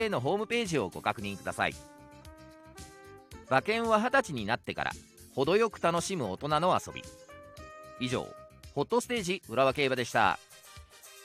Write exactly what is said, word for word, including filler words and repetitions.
のホームページをご確認ください。馬券ははたちになってから程よく楽しむ大人の遊び。以上、ホットステージ浦和競馬でした。